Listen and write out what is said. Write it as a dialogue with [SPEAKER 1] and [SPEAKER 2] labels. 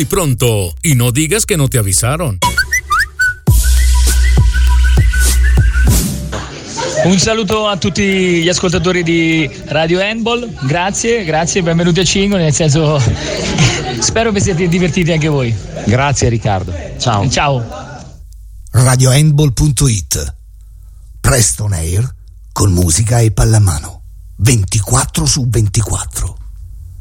[SPEAKER 1] muy pronto. Y no digas que no te avisaron.
[SPEAKER 2] Un saluto a tutti gli ascoltatori di Radio Handball, grazie, benvenuti a Cingo, nel senso spero vi siete divertiti anche voi.
[SPEAKER 3] Grazie Riccardo, ciao.
[SPEAKER 4] RadioHandball.it, Presto on Air con musica e pallamano 24/24.